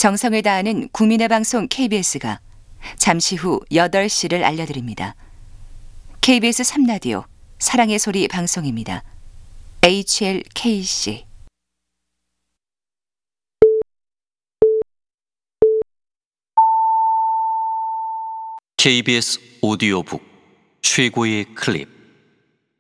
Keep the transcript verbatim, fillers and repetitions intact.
정성을 다하는 국민의 방송 케이비에스가 잠시 후 여덟 시를 알려드립니다. 케이비에스 삼 라디오 사랑의 소리 방송입니다. 에이치엘케이씨 케이비에스 오디오북 최고의 클립.